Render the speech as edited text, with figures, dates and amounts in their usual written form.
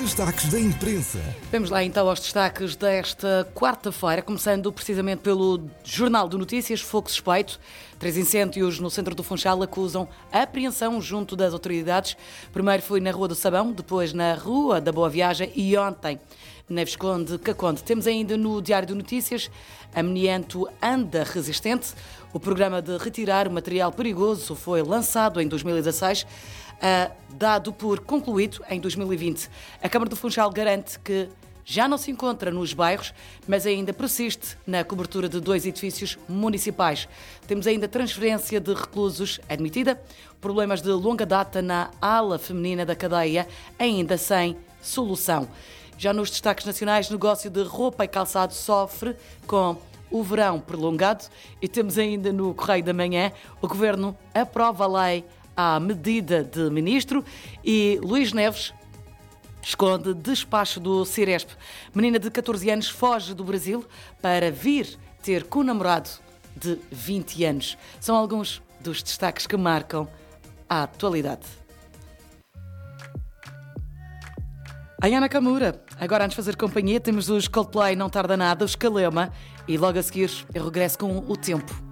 Destaques da imprensa. Vamos lá então aos destaques desta quarta-feira, começando precisamente pelo Jornal de Notícias, Fogo Suspeito. 3 incêndios no centro do Funchal acusam a apreensão junto das autoridades. Primeiro foi na Rua do Sabão, depois na Rua da Boa Viagem e ontem na Visconde Caconde. Temos ainda no Diário de Notícias, Amianto anda resistente. O programa de retirar o material perigoso foi lançado em 2016, dado por concluído em 2020. A Câmara do Funchal garante que já não se encontra nos bairros, mas ainda persiste na cobertura de 2 edifícios municipais. Temos ainda transferência de reclusos admitida, problemas de longa data na ala feminina da cadeia, ainda sem solução. Já nos destaques nacionais, negócio de roupa e calçado sofre com o verão prolongado e temos ainda no Correio da Manhã, o Governo aprova a lei à medida de ministro e Luís Neves esconde despacho do Ciresp. Menina de 14 anos foge do Brasil para vir ter com o namorado de 20 anos. São alguns dos destaques que marcam a atualidade. Ayana Kamura, agora antes de fazer companhia, temos os Coldplay Não Tarda Nada, os Kalema e logo a seguir eu regresso com o tempo.